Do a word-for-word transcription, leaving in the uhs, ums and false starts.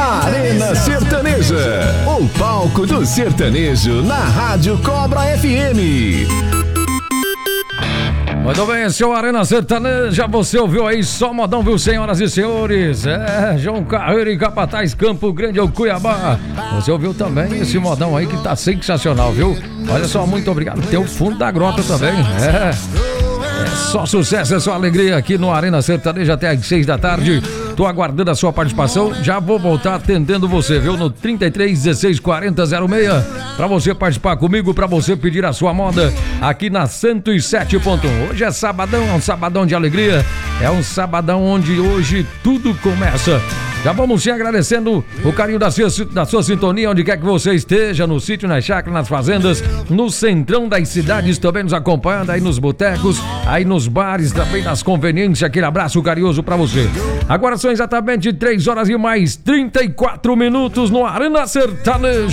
Arena Sertaneja, o palco do sertanejo na Rádio Cobra F M. Muito bem, esse é o Arena Sertaneja, você ouviu aí só modão, viu, senhoras e senhores? É, João Carreiro e Capataz, Campo Grande ou Cuiabá. Você ouviu também esse modão aí que tá sensacional, viu? Olha só, muito obrigado. Tem o Fundo da Grota também, é. É só sucesso, é só alegria aqui no Arena Sertaneja até às seis da tarde. Tô aguardando a sua participação. Já vou voltar atendendo você, viu? No trinta e três, dezesseis, quarenta, zero seis. Pra você participar comigo, pra você pedir a sua moda aqui na cento e sete ponto um. Hoje é sabadão, é um sabadão de alegria. É um sabadão onde hoje tudo começa. Já vamos sim agradecendo o carinho da sua, da sua sintonia, onde quer que você esteja, no sítio, nas chácaras, nas fazendas, no centrão das cidades, também nos acompanhando aí nos botecos, aí nos bares, também nas conveniências. Aquele abraço carinhoso pra você. Agora são exatamente três horas e mais trinta e quatro minutos no Arena Sertaneja.